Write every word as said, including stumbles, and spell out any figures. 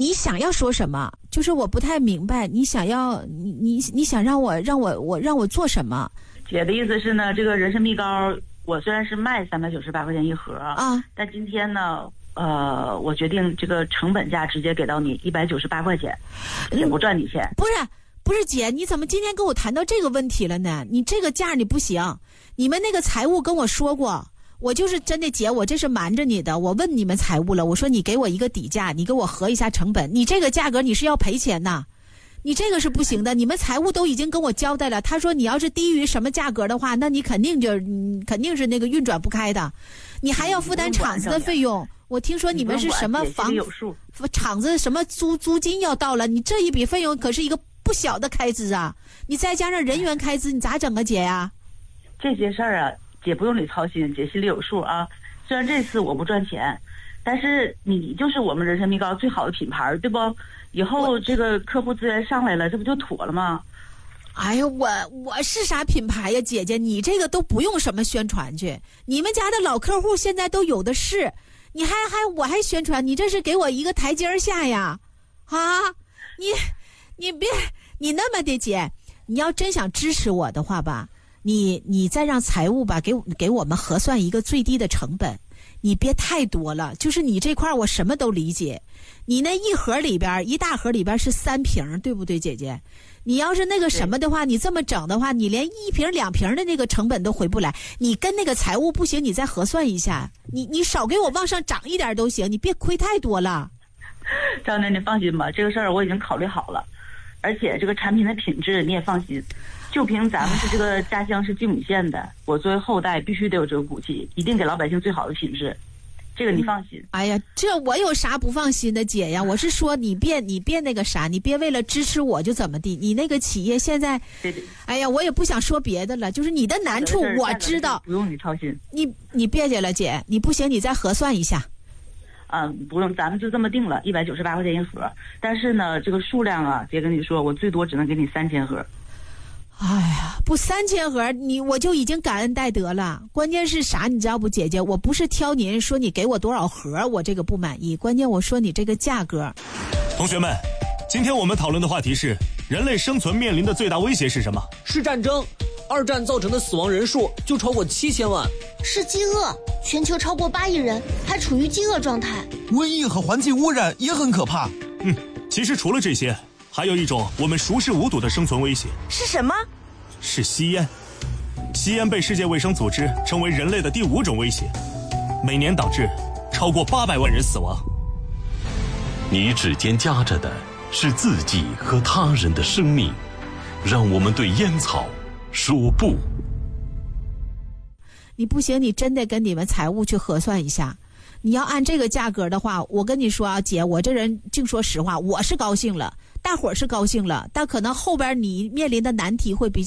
你想要说什么？就是我不太明白，你想要你你你想让我让我我让我做什么？ 姐的意思是呢，这个人参蜜膏我虽然是卖三百九十八块钱一盒啊， 但今天呢，呃，我决定这个成本价直接给到你一百九十八块钱，也不赚你钱。 不是不是姐，你怎么今天跟我谈到这个问题了呢？你这个价你不行，你们那个财务跟我说过。我就是真的姐，我这是瞒着你的。我问你们财务了，我说你给我一个底价，你给我核一下成本。你这个价格你是要赔钱呐，你这个是不行的。你们财务都已经跟我交代了，他说你要是低于什么价格的话，那你肯定就嗯肯定是那个运转不开的，你还要负担厂子的费用。我听说你们是什么房厂子什么租租金要到了，你这一笔费用可是一个不小的开支啊！你再加上人员开支，你咋整啊姐呀？ 这些事儿啊。姐不用你操心，姐心里有数啊。虽然这次我不赚钱，但是你就是我们人参蜜膏最好的品牌，对不？以后这个客户资源上来了，这不就妥了吗？ 哎呀，我我是啥品牌呀，姐姐，你这个都不用什么宣传去，你们家的老客户现在都有的是，你还还我还宣传，你这是给我一个台阶下呀？啊，你你别你那么的姐，你要真想支持我的话吧。你你再让财务吧给给我们核算一个最低的成本，你别太多了。就是你这块我什么都理解，你那一盒里边一大盒里边是三瓶，对不对，姐姐？你要是那个什么的话，你这么整的话，你连一瓶两瓶的那个成本都回不来。你跟那个财务不行，你再核算一下，你你少给我往上涨一点都行，你别亏太多了。 张姐，你放心吧，这个事儿我已经考虑好了，而且这个产品的品质你也放心。就凭咱们是这个家乡是金母县的，我作为后代必须得有这个骨气，一定给老百姓最好的品质，这个你放心。 哎呀，这我有啥不放心的姐呀？我是说你别你别那个啥，你别为了支持我就怎么地。你那个企业现在， 对对， 哎呀，我也不想说别的了，就是你的难处我知道， 不用你操心。 你你别介了姐，你不行你再核算一下。 嗯，不用，咱们就这么定了，一百九十八块钱一盒。但是呢，这个数量啊，姐跟你说，我最多只能给你三千盒。 哎呀，不三千盒，你我就已经感恩戴德了。关键是啥，你知道不，姐姐？我不是挑您说你给我多少盒，我这个不满意。关键我说你这个价格。 同学们，今天我们讨论的话题是：人类生存面临的最大威胁是什么？ 是战争。二战造成的死亡人数就超过七千万。 是饥饿，全球超过八亿人还处于饥饿状态。 瘟疫和环境污染也很可怕。 嗯，其实除了这些，还有一种我们熟视无睹的生存威胁。 是什么？ 是吸烟。吸烟被世界卫生组织称为人类的第五种威胁，每年导致超过八百万人死亡。 你指尖夹着的是自己和他人的生命，让我们对烟草说不。 你不行，你真得跟你们财务去核算一下。你要按这个价格的话，我跟你说啊，姐，我这人净说实话，我是高兴了，大伙儿是高兴了，但可能后边你面临的难题会比较